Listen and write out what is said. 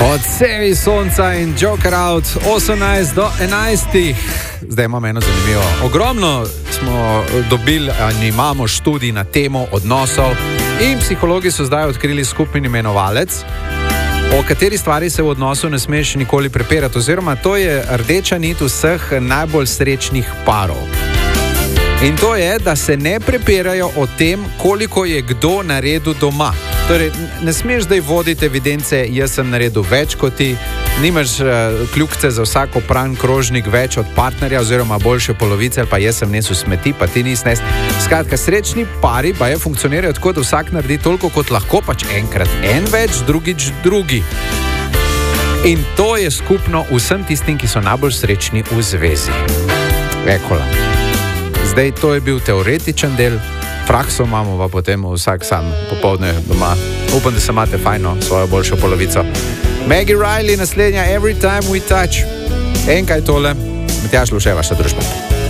Odsevi sonca in Joker Out 18 do 11. Zdaj imamo eno zanimivo. Ogromno smo dobili in imamo študij na temo odnosov in psihologi so zdaj odkrili skupni imenovalec, o kateri stvari se v odnosu ne smeš nikoli prepirati, oziroma to je rdeča nit vseh najbolj srečnih parov. In to je, da se ne prepirajo o tem, koliko je kdo naredil doma. Torej, ne smeš zdaj voditi evidence, jaz sem naredil več kot ti, nimaš kljukce za vsako pran krožnik več od partnerja oziroma boljše polovice, ali pa jaz sem nesel smeti, pa ti nisi nes. Skratka, srečni pari pa je funkcionirajo tako, da vsak naredi toliko kot lahko, pač enkrat en več, drugič drugi. In to je skupno vsem tistim, ki so najbolj srečni v zvezi. Ekola. Zdaj, to je bil teoretičen del, prakso imamo pa potem vsak sam popoldne doma. Upam, da se imate fajno svojo boljšo polovico. Maggie Riley, naslednja Every Time We Touch. Enkaj tole, Matjaž Luše, vaša družba.